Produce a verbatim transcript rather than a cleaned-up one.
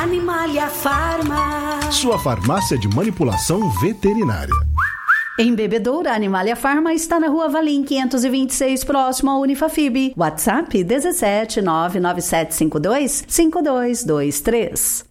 Animalia Farma. Sua farmácia de manipulação veterinária. Em Bebedouro, a Animalia Farma está na Rua Valim quinhentos e vinte e seis, próximo ao Unifafib. WhatsApp dezessete nove nove sete cinco dois cinco dois dois três.